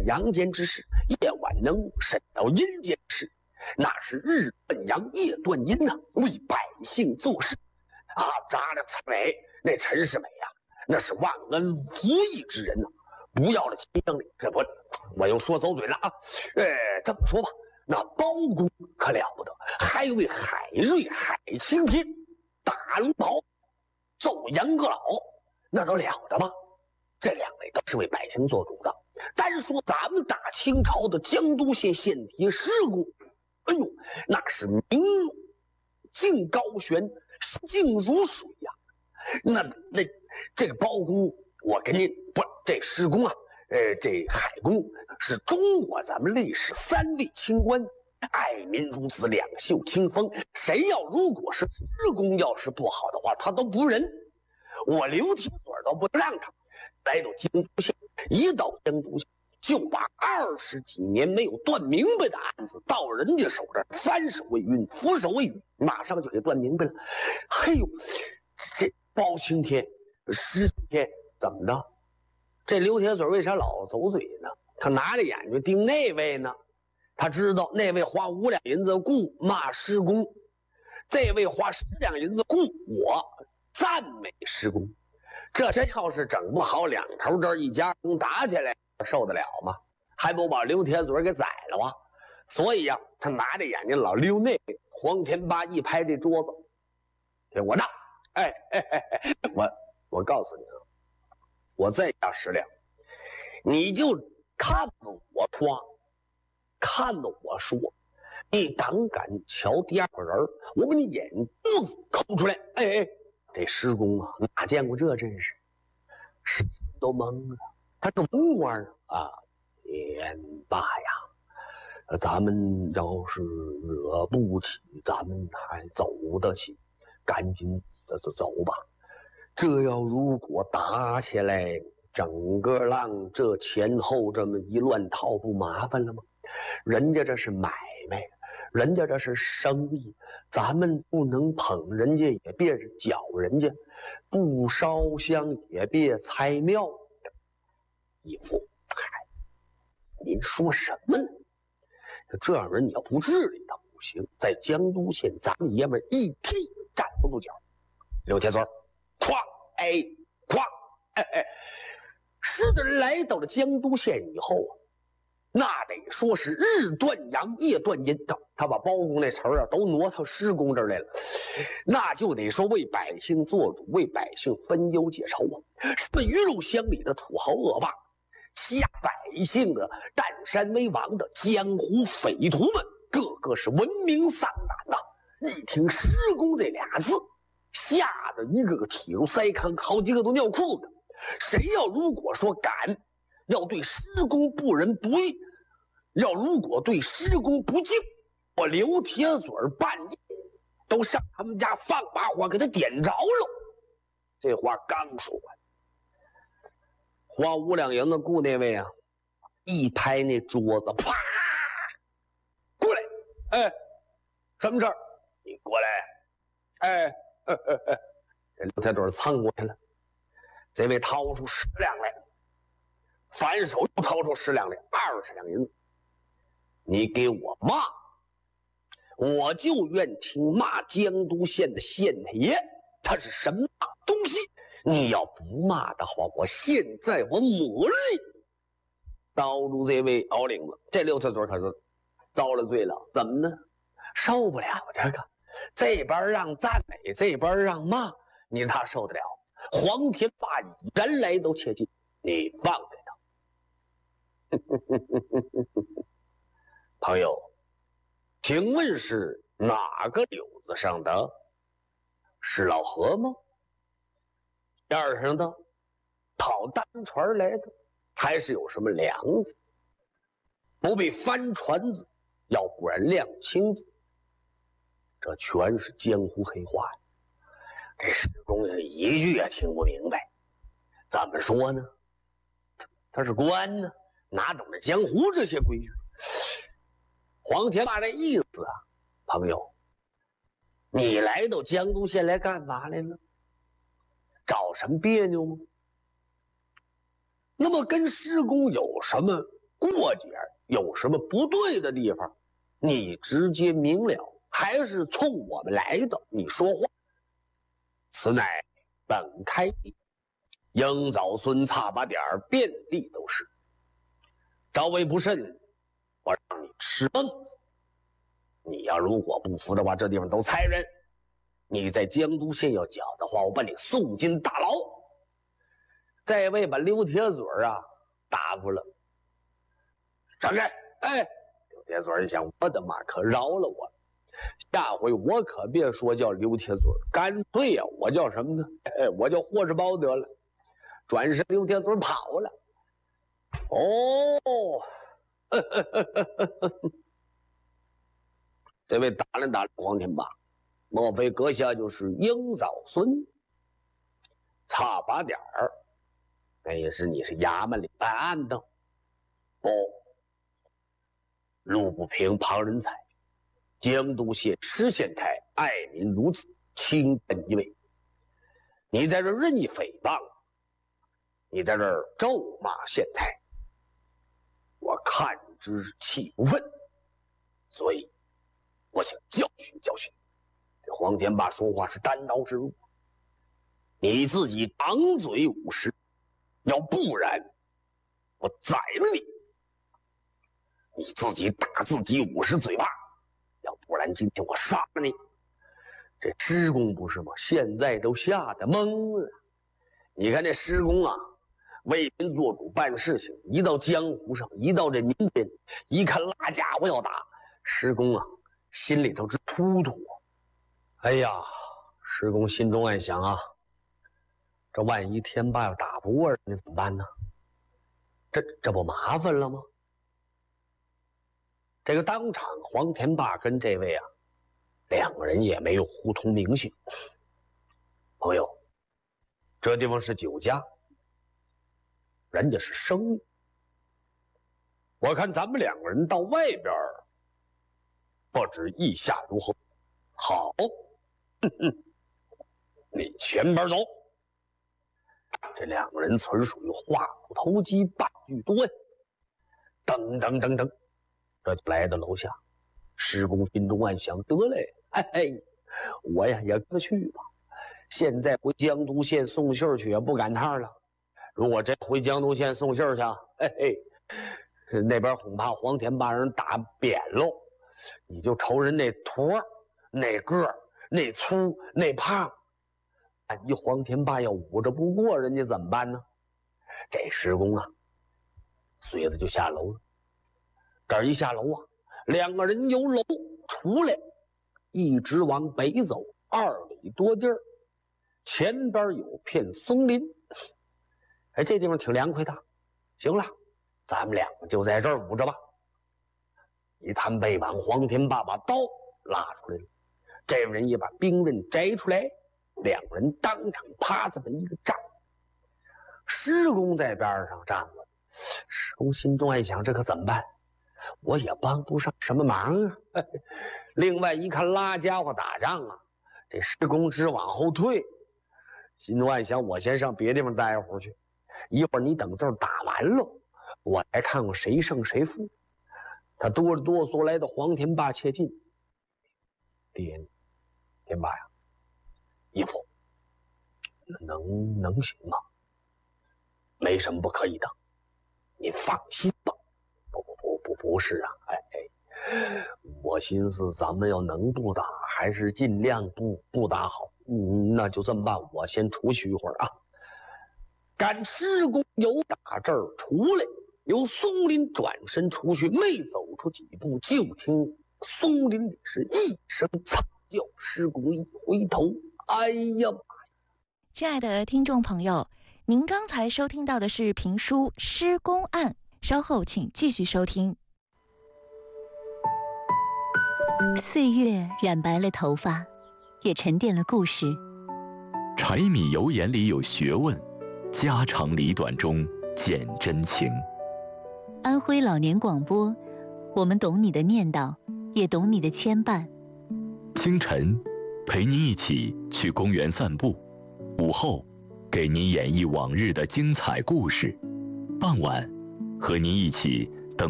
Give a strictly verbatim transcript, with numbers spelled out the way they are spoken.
阳间之事，夜晚能审到阴间事，那是日断阳，夜断阴呐、啊，为百姓做事啊！扎了蔡美，那陈世美呀、啊，那是忘恩负义之人呐、啊，不要了秦香里，这不，我又说走嘴了啊！呃，这么说吧，那包公可了不得，还有位海瑞、海青天，大龙袍，奏杨阁老，那都了得吗？这两位都是为百姓做主的。单说咱们大清朝的江都县县邸施公，哎呦，那是明镜高悬，静如水呀、啊。那那这个包公，我跟您不，这施公啊，呃，这海公是中国咱们历史三位清官，爱民如子，两袖清风。谁要如果是施公要是不好的话，他都不仁。我刘铁嘴都不让他。来到江都县，一到江都县就把二十几年没有断明白的案子到人家手这翻手为云，覆手为雨，马上就给断明白了。嘿呦，这包青天、石青天怎么的？这刘铁嘴为啥老走嘴呢？他拿着眼睛盯那位呢？他知道那位花五两银子雇骂施公，这位花十两银子雇我赞美施公。这真要是整不好，两头这一家公打起来，受得了吗？还不把刘铁嘴给宰了啊！所以呀、啊，他拿着眼睛老溜那个。黄天霸一拍这桌子，听我的，哎哎哎哎，我我告诉你啊，我再加十两，你就看着我夸，看着我说，你胆敢瞧第二个人，我把你眼珠子抠出来！哎哎。这施公啊，哪见过这阵势？是都懵了。他是文官啊，天霸呀，咱们要是惹不起，咱们还走得起，赶紧走走吧。这要如果打起来，整个浪这前后这么一乱套，不麻烦了吗？人家这是买卖。人家这是生意，咱们不能捧人家，也别搅人家，不烧香也别拆庙。义父，嗨，您说什么呢？这样人你要不治理他不行。在江都县，咱们爷们一天也站不住脚。刘铁嘴，哐，哎，哐，哎哎，是的，来到了江都县以后啊。那得说是日断阳，夜断阴。他他把包公那词儿啊都挪到施公这儿来了，那就得说为百姓做主，为百姓分忧解愁啊！什么鱼肉乡里的土豪恶霸，欺压百姓的占山为王的江湖匪徒们，个个是闻名丧胆呐、啊！一听施公这俩字，吓得一个个体如筛糠，好几个都尿裤子。谁要如果说敢要对施公不仁不义，要如果对施公不敬，我刘铁嘴半夜都上他们家放把火给他点着了。这话刚说完，花五两银子雇那位啊，一拍那桌子，啪，过来！哎，什么事儿？你过来！哎，呵呵呵这刘铁嘴蹭过去了。这位掏出十两来。反手又掏出十两来，二十两银子。你给我骂，我就愿听骂江都县的县太爷，他是什么东西？你要不骂的话，我现在我抹了你。刀住这位敖领子，这刘铁嘴可是遭了罪了。怎么呢？受不了这个，这边让赞美，这边让骂，你他受得了？黄天霸以人来都切记，你放开他。朋友，请问是哪个柳子上的？是老何吗？边上的跑单船来的，还是有什么梁子？不必翻船子，要不然亮青子。这全是江湖黑话呀！这施公也一句也听不明白。怎么说呢？他是官呢，哪懂得江湖这些规矩？黄天霸这意思啊，朋友，你来到江都县来干嘛来了？找什么别扭吗？那么跟施公有什么过节有什么不对的地方，你直接明了，还是冲我们来的？你说话。此乃本开地，鹰枣孙擦把点儿遍地都是。稍微不慎，我让你吃蹦子。你要如果不服的话，这地方都猜人。你在江都县要搅的话，我把你送进大牢。这位把刘铁嘴啊打过了，闪开！哎，刘铁嘴一想，我的妈，可饶了我！下回我可别说叫刘铁嘴，干脆呀、啊，我叫什么呢？哎，我叫霍世包得了。转身刘铁嘴跑了。哦，呵呵呵呵呵呵这位打量打量黄天霸，莫非阁下就是鹰枣孙？差把点儿，那也是你是衙门里办案的？不，路不平旁人踩，江都县知县台爱民如子，清本一位。你在这任意诽谤，你在这儿咒骂县台，我看之气不愤，所以我想教训教训。这黄天霸说话是单刀直入，你自己长嘴五十，要不然我宰了你。你自己打自己五十嘴巴，要不然今天我杀了你。这施公不是吗？现在都吓得懵了。你看这施公啊，为民做主办事情，一到江湖上，一到这民间，一看拉家伙要打，施公啊心里头直突突。哎呀，施公心中暗想啊，这万一天霸要打不过人家怎么办呢？这这不麻烦了吗？这个当场黄天霸跟这位啊两个人也没有互通名姓。朋友，这地方是酒家，人家是生意，我看咱们两个人到外边不知意下如何。好，哼哼，你前边走。这两个人纯属于话不投机半句多呀。噔噔噔噔，这就来到楼下。施公心中暗想：得嘞，哎哎，我呀也跟他去吧。现在回江都县送信去也不赶趟了。如果真回江都县送信去，嘿嘿，那边恐怕黄天霸人打扁喽。你就瞅人那坨、那个、那粗、那胖，万一黄天霸要捂着不过人家怎么办呢？这施公啊，随子就下楼了。这儿一下楼啊，两个人由楼出来，一直往北走二里多地儿，前边有片松林。哎，这地方挺凉快的。行了，咱们两个就在这儿捂着吧。一探背膀，黄天霸把刀拉出来了，这位人也把兵刃摘出来，两人当场啪这么一个仗。施公在边上站着，施公心中暗想：这可怎么办？我也帮不上什么忙啊。另外一看拉家伙打仗啊，这施公直往后退，心中暗想：我先上别地方待会儿去，一会儿你等这儿打完了，我来看看谁胜谁负。他哆里哆嗦来到黄天霸切近，爹，天霸呀，义父，能能行吗？没什么不可以的，你放心吧。不不不不不是啊，哎哎，我寻思咱们要能不打，还是尽量不不打好。嗯，那就这么办，我先出去一会儿啊。赶施公由打这儿出来，由松林转身出去，没走出几步，就听松林里是一声惨叫。施公一回头，哎呀妈呀！ 亲爱的听众朋友，您刚才收听到的是评书《施公案》，稍后请继续收听。 岁月染白了头发，也沉淀了故事。 柴米油盐里有学问，家长里短中见真情。 安徽老年广播，我们懂你的念叨，也懂你的牵绊。 清晨，陪您一起去公园散步；午后，给您演绎往日的精彩故事；傍晚，和您一起